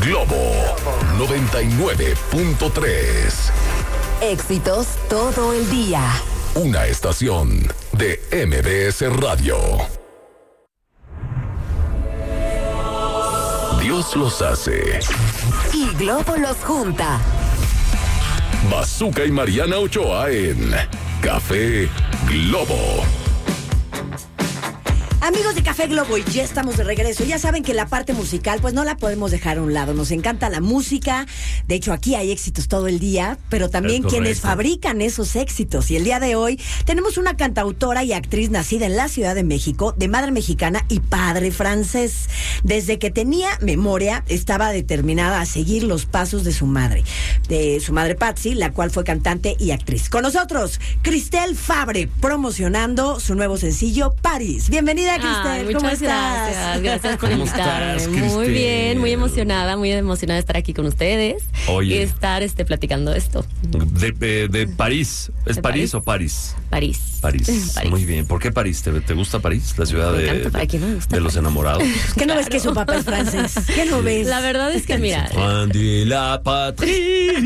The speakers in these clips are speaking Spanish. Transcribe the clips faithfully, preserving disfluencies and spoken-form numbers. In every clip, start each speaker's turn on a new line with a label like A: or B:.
A: Globo noventa y nueve punto tres.
B: Éxitos todo el día.
A: Una estación de M B S Radio. Dios los hace.
B: Y Globo los junta.
A: Bazooka y Mariana Ochoa en Café Globo.
C: Amigos de Café Globo, y ya estamos de regreso. Ya saben que la parte musical, pues no la podemos dejar a un lado. Nos encanta la música. De hecho, aquí hay éxitos todo el día, pero también quienes fabrican esos éxitos. Y el día de hoy tenemos una cantautora y actriz nacida en la Ciudad de México, de madre mexicana y padre francés. Desde que tenía memoria, estaba determinada a seguir los pasos de su madre, de su madre Patsy, la cual fue cantante y actriz. Con nosotros, Cristel Fabre, promocionando su nuevo sencillo, París. Bienvenida, Cristel.
D: Ay, muchas
C: ¿Cómo estás?
D: Gracias, gracias por
E: ¿Cómo
D: invitarme.
E: estás,
D: Muy
E: Cristel?
D: bien, muy emocionada, muy emocionada de estar aquí con ustedes.
E: Oye.
D: Y estar este, platicando esto.
E: De, de, de París. ¿Es
D: ¿De
E: París,
D: París?
E: o París?
D: París.
E: París.
D: París.
E: Muy bien. ¿Por qué París? ¿Te, te gusta París? La ciudad
D: Me
E: de,
D: encanta, ¿para quién no me gusta
E: de los
D: París?
E: enamorados.
C: ¿Qué no ves que su papá es francés? ¿Qué no ves?
D: La verdad es que, mira,
E: Juan de la patrie.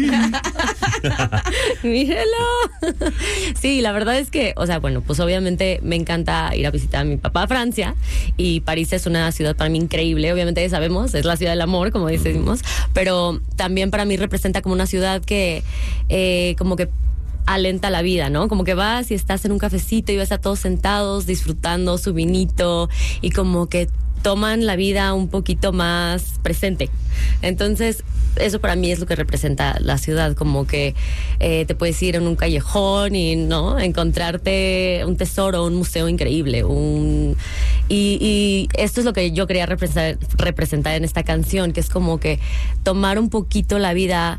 D: mírelo. Sí, la verdad es que, o sea, bueno, pues obviamente me encanta ir a visitar a mi papá a Francia, y París es una ciudad para mí increíble. Obviamente ya sabemos, es la ciudad del amor, como decimos, pero también para mí representa como una ciudad que eh, como que alenta la vida, ¿no? Como que vas y estás en un cafecito y ves a todos sentados disfrutando su vinito y como que toman la vida un poquito más presente. Entonces, eso para mí es lo que representa la ciudad, como que eh, te puedes ir en un callejón y no encontrarte un tesoro, un museo increíble, un y, y esto es lo que yo quería representar, representar en esta canción, que es como que tomar un poquito la vida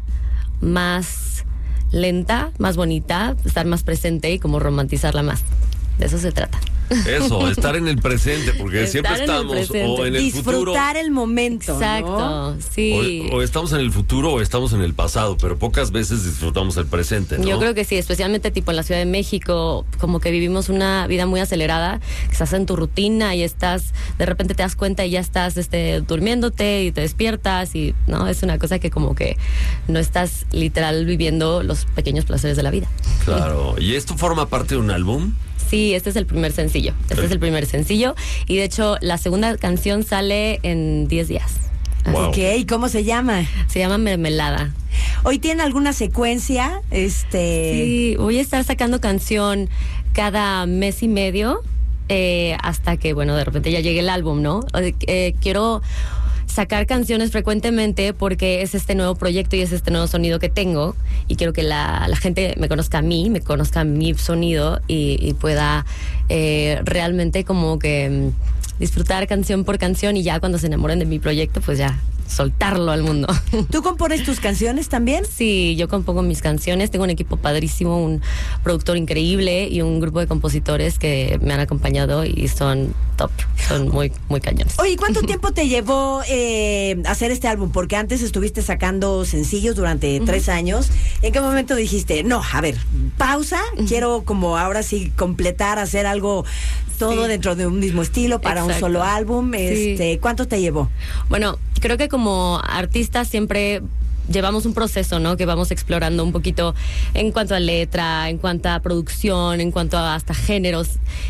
D: más lenta, más bonita, estar más presente y como romantizarla más. De eso se trata.
E: Eso, estar en el presente, porque
D: Estar
E: siempre
D: en el
E: estamos
D: presente.
E: o en el futuro.
C: Disfrutar el momento,
D: Exacto,
C: ¿no?
D: sí.
E: O, o estamos en el futuro o estamos en el pasado, pero pocas veces disfrutamos el presente, ¿no?
D: Yo creo que sí, especialmente tipo en la Ciudad de México, como que vivimos una vida muy acelerada, que estás en tu rutina y estás, de repente te das cuenta y ya estás este, durmiéndote y te despiertas y no, es una cosa que como que no estás literal viviendo los pequeños placeres de la vida.
E: Claro. ¿Y esto forma parte de un álbum?
D: Sí, este es el primer sencillo, este es el primer sencillo y de hecho la segunda canción sale en diez días.
E: Wow.
C: Ok, ¿cómo se llama?
D: Se llama Mermelada.
C: ¿Hoy tiene alguna secuencia? Este...
D: Sí, voy a estar sacando canción cada mes y medio eh, hasta que, bueno, de repente ya llegue el álbum, ¿no? Eh, quiero sacar canciones frecuentemente porque es este nuevo proyecto y es este nuevo sonido que tengo y quiero que la, la gente me conozca a mí, me conozca mi sonido y, y pueda eh, realmente como que mm, disfrutar canción por canción y ya cuando se enamoren de mi proyecto pues ya soltarlo al mundo.
C: ¿Tú compones tus canciones también?
D: Sí, yo compongo mis canciones, tengo un equipo padrísimo, un productor increíble y un grupo de compositores que me han acompañado y son top, son muy, muy cañones.
C: Oye, ¿cuánto tiempo te llevó eh, hacer este álbum? Porque antes estuviste sacando sencillos durante uh-huh. tres años. ¿En qué momento dijiste, no, a ver, pausa, uh-huh. quiero como ahora sí completar, hacer algo todo sí. dentro de un mismo estilo para Exacto. un solo álbum? Este, sí. ¿Cuánto te llevó?
D: Bueno, creo que como artistas siempre llevamos un proceso, ¿no? Que vamos explorando un poquito en cuanto a letra, en cuanto a producción, en cuanto a hasta géneros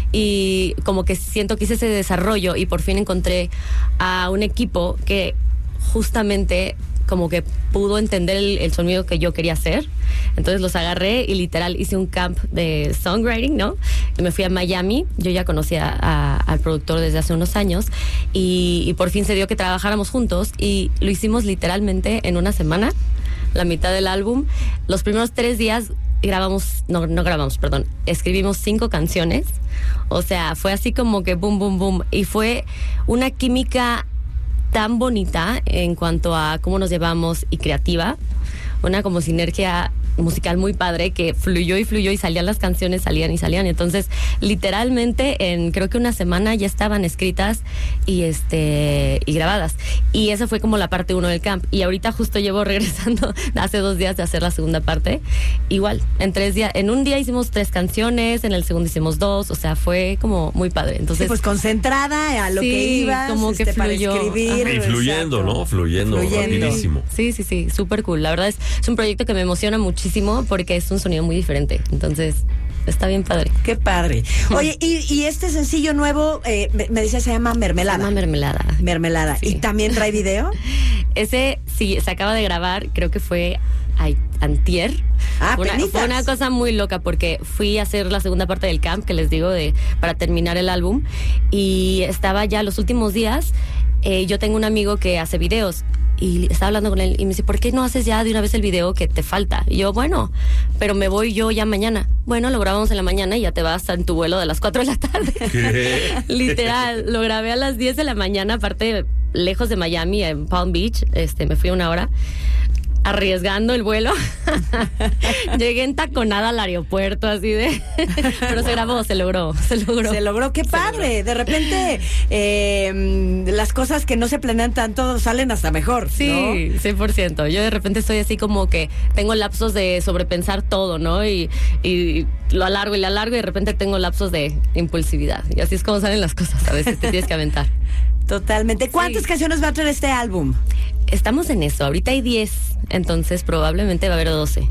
D: y como que siento que hice ese desarrollo y por fin encontré a un equipo que justamente como que pudo entender el, el sonido que yo quería hacer. Entonces los agarré y literal hice un camp de songwriting, ¿no? Y me fui a Miami. Yo ya conocía a, al productor desde hace unos años y, y por fin se dio que trabajáramos juntos y lo hicimos literalmente en una semana, la mitad del álbum. Los primeros tres días grabamos, no, no grabamos, perdón, escribimos cinco canciones. O sea, fue así como que boom, boom, boom. Y fue una química tan bonita en cuanto a cómo nos llevamos y creativa, una como sinergia musical muy padre que fluyó y fluyó y salían las canciones, salían y salían. Entonces, literalmente, en creo que una semana ya estaban escritas y este y grabadas. Y esa fue como la parte uno del camp. Y ahorita justo llevo regresando hace dos días de hacer la segunda parte. Igual, en tres días, en un día hicimos tres canciones, en el segundo hicimos dos, o sea, fue como muy padre. Entonces,
C: sí, pues concentrada a lo
D: sí,
C: que ibas,
D: como que
C: este, para
D: fluyó.
C: escribir.
E: Y fluyendo,
C: exacto.
E: ¿no? Fluyendo,
C: Fluyendo.
E: rapidísimo.
D: Sí, sí, sí, súper cool. La verdad es, es un proyecto que me emociona muchísimo porque es un sonido muy diferente. Entonces, está bien padre.
C: Qué padre. Oye, y, y este sencillo nuevo, eh, me, me dice, se llama Mermelada.
D: Se llama Mermelada.
C: Mermelada.
D: Sí.
C: ¿Y también trae video?
D: Ese, sí, se acaba de grabar, creo que fue ay, antier.
C: Ah,
D: Fue una,
C: penitas.
D: fue una cosa muy loca porque fui a hacer la segunda parte del camp, que les digo, de para terminar el álbum. Y estaba ya los últimos días. Eh, yo tengo un amigo que hace videos. Y estaba hablando con él y me dice, ¿por qué no haces ya de una vez el video que te falta? Y yo, bueno, pero me voy yo ya mañana. Bueno, lo grabamos en la mañana y ya te vas en tu vuelo de las cuatro de la tarde.
E: ¿Qué?
D: Literal, lo grabé a las diez de la mañana, aparte lejos de Miami, en Palm Beach. Este, me fui una hora arriesgando el vuelo. Llegué entaconada al aeropuerto, así de... Pero se grabó, se logró, se logró.
C: Se logró, qué padre. De repente, eh, las cosas que no se planean tanto salen hasta mejor,
D: Sí,
C: ¿no?
D: cien por ciento. Yo de repente estoy así como que tengo lapsos de sobrepensar todo, ¿no? Y, y lo alargo y lo alargo y de repente tengo lapsos de impulsividad. Y así es como salen las cosas. A veces te tienes que aventar.
C: Totalmente. ¿Cuántas
D: Sí.
C: canciones va a traer este álbum?
D: Estamos en eso. Ahorita hay diez, entonces probablemente va a haber doce.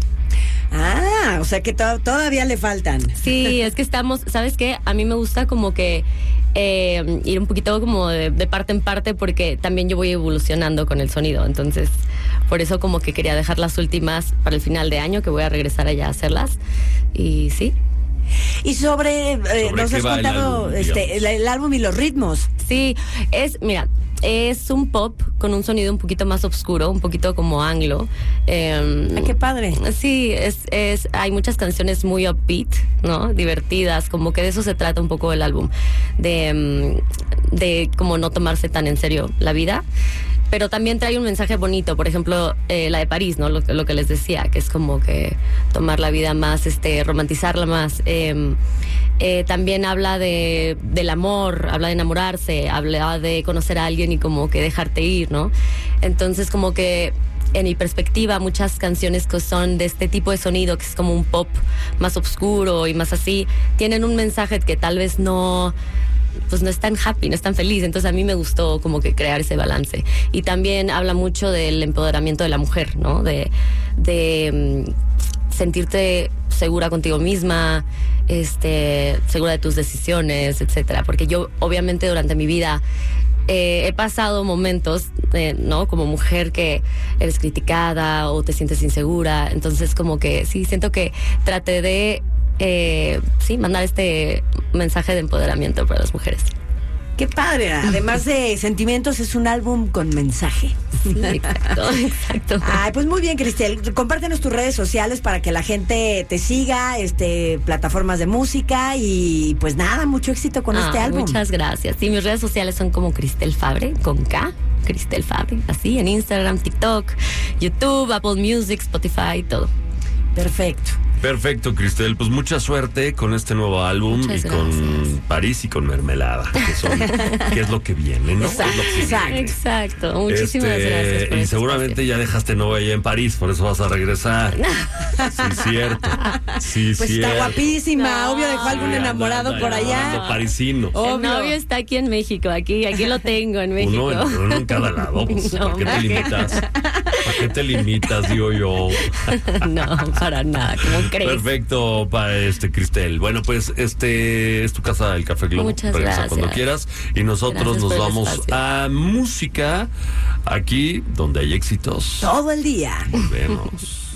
C: Ah, o sea que to- todavía le faltan.
D: Sí, es que estamos, ¿sabes qué? A mí me gusta como que eh, ir un poquito como de, de parte en parte porque también yo voy evolucionando con el sonido. Entonces, por eso como que quería dejar las últimas para el final de año, que voy a regresar allá a hacerlas. Y sí.
C: Y sobre, eh,
E: ¿Sobre
C: nos
E: qué
C: has
E: va el
C: contado
E: álbum,
C: este,
E: digamos?
C: el, el álbum y los ritmos.
D: Sí, es, mira, es un pop con un sonido un poquito más oscuro, un poquito como anglo. Eh,
C: Ay, qué padre.
D: Sí, es, es, hay muchas canciones muy upbeat, ¿no? Divertidas, como que de eso se trata un poco el álbum, de, mm, de como no tomarse tan en serio la vida. Pero también trae un mensaje bonito, por ejemplo, eh, la de París, ¿no? Lo, lo que les decía, que es como que tomar la vida más, este, romantizarla más. Eh, eh, también habla de del amor, habla de enamorarse, habla de conocer a alguien y como que dejarte ir, ¿no? Entonces, como que en mi perspectiva, muchas canciones que son de este tipo de sonido, que es como un pop más oscuro y más así, tienen un mensaje que tal vez no... pues no es tan happy, no es tan feliz. Entonces a mí me gustó como que crear ese balance. Y también habla mucho del empoderamiento de la mujer, ¿no? De, de mm, sentirte segura contigo misma, este, segura de tus decisiones, etcétera. Porque yo, obviamente, durante mi vida eh, he pasado momentos, eh, ¿no? Como mujer que eres criticada o te sientes insegura. Entonces, como que sí, siento que traté de Eh, sí, mandar este mensaje de empoderamiento para las mujeres.
C: Qué padre. Además de sentimientos, es un álbum con mensaje.
D: Sí, exacto, exacto.
C: Ay, pues muy bien, Cristel. Compártenos tus redes sociales para que la gente te siga, este, plataformas de música y pues nada, mucho éxito con
D: Ah,
C: este álbum.
D: Muchas gracias. Sí, mis redes sociales son como Cristel Fabre, con K, Cristel Fabre, así, en Instagram, TikTok, YouTube, Apple Music, Spotify, todo.
C: Perfecto.
E: Perfecto, Cristel. Pues mucha suerte con este nuevo álbum
D: Muchas
E: y con
D: gracias.
E: París y con Mermelada, que son, que es lo que viene, ¿no?
C: Exacto,
E: Es lo que
C: exacto.
E: viene.
D: Exacto. Muchísimas
E: Este,
D: gracias. por
E: y
D: este
E: seguramente
D: espacio.
E: ya dejaste novia allá en París, por eso vas a regresar. Sí, cierto. Sí,
C: Pues
E: cierto.
C: está guapísima.
D: No.
C: Obvio dejó algún
E: Sí,
C: enamorado
E: anda,
C: por
E: anda,
C: allá.
E: anda parisino.
C: Obvio.
D: El novio está aquí en México, aquí, aquí lo tengo en México.
E: Uno, en- uno en cada lado. Pues,
D: No,
E: ¿para qué te
D: ¿para qué?
E: limitas? ¿Para qué te limitas, digo yo?
D: No, para nada, ¿cómo crees?
E: Perfecto, para este Cristel. Bueno, pues este es tu casa, el Café Globo.
D: Muchas
E: Regresa
D: gracias.
E: cuando quieras. Y nosotros
D: Gracias
E: nos
D: por el
E: vamos
D: espacio.
E: a música aquí donde hay éxitos.
C: Todo el día.
E: Volvemos.